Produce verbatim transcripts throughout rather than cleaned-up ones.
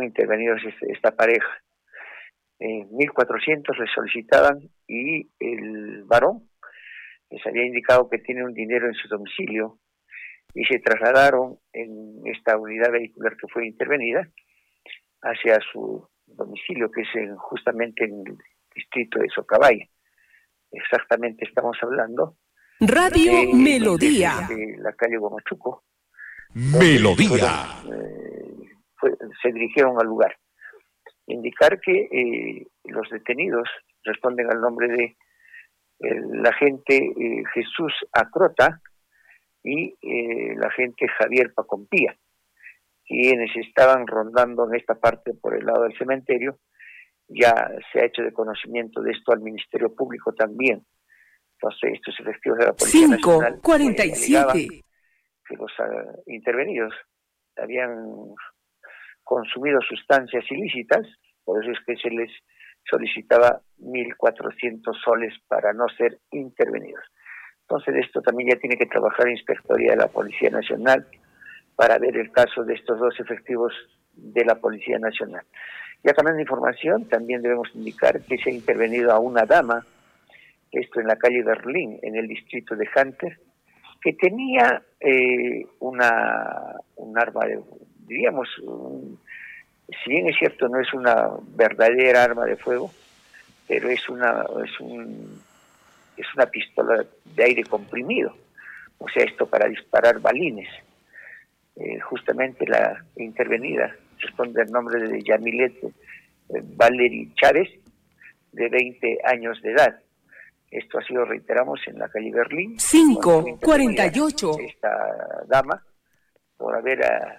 intervenidos este, esta pareja. Eh, mil cuatrocientos les solicitaban y el varón les había indicado que tiene un dinero en su domicilio y se trasladaron en esta unidad vehicular que fue intervenida hacia su domicilio, que es en, justamente en el distrito de Socabaya. Exactamente estamos hablando Radio de, Melodía de, de la calle Guamachuco. Melodía. Fueron, eh, fue, se dirigieron al lugar. Indicar que eh, los detenidos responden al nombre de el agente eh, Jesús Acrota y eh, el agente Javier Pacompía, quienes estaban rondando en esta parte por el lado del cementerio. Ya se ha hecho de conocimiento de esto al Ministerio Público también. Entonces, estos efectivos de la Policía cinco Nacional cuarenta y siete eh, que los uh, intervenidos habían consumido sustancias ilícitas, por eso es que se les solicitaba mil cuatrocientos soles para no ser intervenidos. Entonces, esto también ya tiene que trabajar la Inspectoría de la Policía Nacional para ver el caso de estos dos efectivos de la Policía Nacional. Ya también de información, también debemos indicar que se ha intervenido a una dama, esto en la calle Berlín, en el distrito de Hunter, que tenía eh, una un arma, de, diríamos, un, si bien es cierto, no es una verdadera arma de fuego, pero es una es un es una pistola de aire comprimido, o sea, esto para disparar balines. Eh, justamente la intervenida responde al nombre de Yamilet eh, Valery Chávez, de veinte años de edad. Esto ha sido, reiteramos, en la calle Berlín. cinco cuarenta y ocho Esta dama, por haber, a,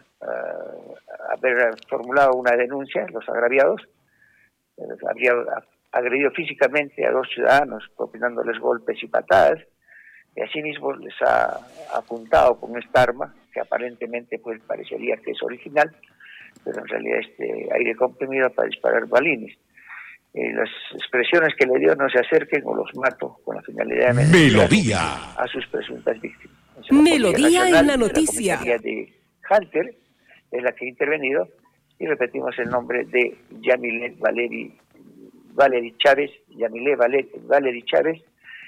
a, haber formulado una denuncia, los agraviados, eh, habría agredido físicamente a dos ciudadanos, propinándoles golpes y patadas, y asimismo les ha apuntado con esta arma, que aparentemente pues parecería que es original, pero en realidad este aire comprimido para disparar balines. Eh, las expresiones que le dio: no se acerquen o los mato, con la finalidad de Melodía a sus presuntas víctimas. Melodía en la noticia. La de Hunter es la que ha intervenido, y repetimos el nombre de Yamilet Valery, Valery Chávez, Yamilet Valery, Valery Chávez,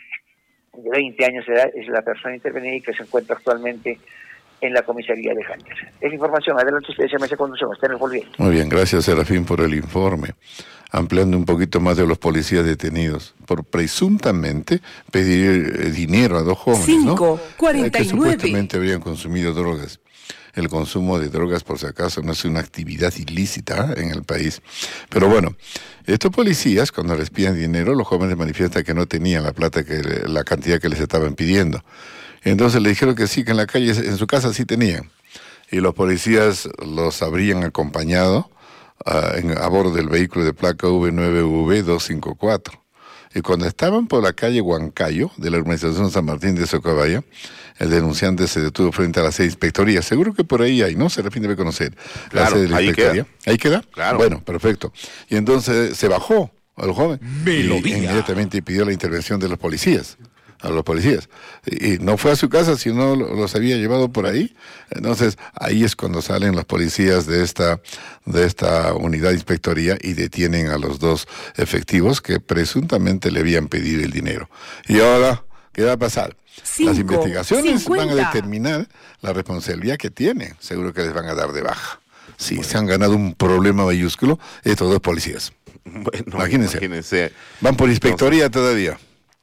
de veinte años de edad, es la persona intervenida y que se encuentra actualmente en la comisaría de Hunter. Es información. Adelante ustedes, M S Conducción. Estén volviendo. Muy bien, gracias Serafín por el informe. Ampliando un poquito más de los policías detenidos por presuntamente pedir dinero a dos jóvenes, cinco cuarenta y nueve que supuestamente habían consumido drogas. El consumo de drogas, por si acaso, no es una actividad ilícita en el país. Pero bueno, estos policías, cuando les piden dinero, los jóvenes manifiestan que no tenían la plata, que la cantidad que les estaban pidiendo. Entonces le dijeron que sí, que en la calle, en su casa sí tenían. Y los policías los habrían acompañado uh, en, a bordo del vehículo de placa V nueve V doscientos cincuenta y cuatro. Y cuando estaban por la calle Huancayo, de la urbanización San Martín de Socabaya, el denunciante se detuvo frente a la sede de inspectoría. Seguro que por ahí hay, ¿no? Serafín debe conocer la claro, sede de la ahí inspectoría. Queda. ¿Ahí queda? Claro. Bueno, perfecto. Y entonces se bajó al joven Melodía. y inmediatamente pidió la intervención de los policías. A los policías. Y no fue a su casa, sino los había llevado por ahí. Entonces, ahí es cuando salen los policías de esta, de esta unidad de inspectoría y detienen a los dos efectivos que presuntamente le habían pedido el dinero. Y ahora, ¿qué va a pasar? Cinco, Las investigaciones cincuenta van a determinar la responsabilidad que tienen. Seguro que les van a dar de baja. Sí, bueno. Se han ganado un problema mayúsculo estos dos policías. Bueno, imagínense. imagínense. Van por inspectoría Entonces, todavía.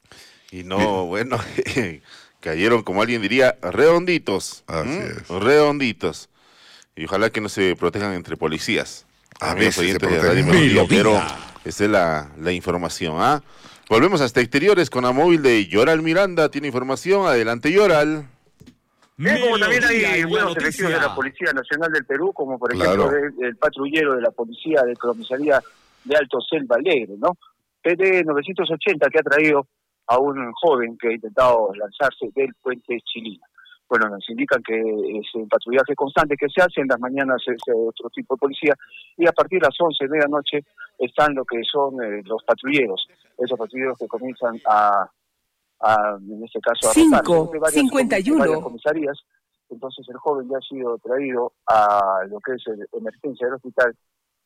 Y no, Bien. bueno, cayeron, como alguien diría, redonditos. Así ¿Mm? es. Redonditos. Y ojalá que no se protejan entre policías. A Amigos veces oyentes se de protegen. Radio Melodía, Melodía. pero esa es la, la información. ¿ah? Volvemos hasta exteriores con la móvil de Yoral Miranda. Tiene información. Adelante, Yoral. Bien, como también hay Melodía buenos noticia. efectivos de la Policía Nacional del Perú, como por Claro. ejemplo el, el patrullero de la Policía de Comisaría de Alto Selva Alegre, ¿no? P D novecientos ochenta, que ha traído a un joven que ha intentado lanzarse del puente Chilina. Bueno, nos indican que es el patrullaje constante que se hace, en las mañanas es otro tipo de policía, y a partir de las once de la noche están lo que son eh, los patrulleros, esos patrulleros que comienzan a, a en este caso, a cinco rotarse cincuenta y uno varias comisarías. Entonces el joven ya ha sido traído a lo que es la emergencia del hospital